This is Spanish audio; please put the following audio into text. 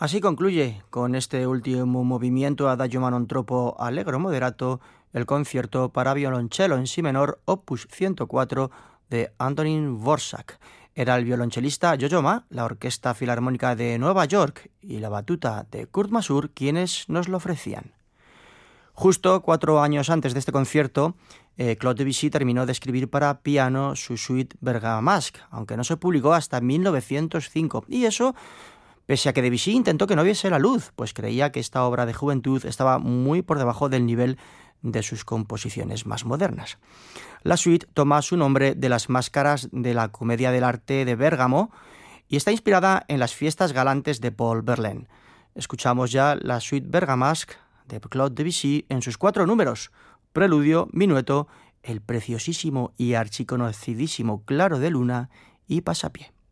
Así concluye con este último movimiento Adagio non troppo allegro moderato el concierto para violonchelo en si menor opus 104 de Antonín Dvořák. Era el violonchelista Yo-Yo Ma, la Orquesta Filarmónica de Nueva York y la batuta de Kurt Masur quienes nos lo ofrecían. Justo 4 años antes de este concierto, Claude Debussy terminó de escribir para piano su suite Bergamasque, aunque no se publicó hasta 1905. Y eso, pese a que Debussy intentó que no viese la luz, pues creía que esta obra de juventud estaba muy por debajo del nivel de sus composiciones más modernas. La suite toma su nombre de las máscaras de la Comedia del Arte de Bérgamo y está inspirada en las fiestas galantes de Paul Verlaine. Escuchamos ya la suite Bergamasque de Claude Debussy en sus 4 números: preludio, minueto, el preciosísimo y archiconocidísimo Claro de Luna y pasapié.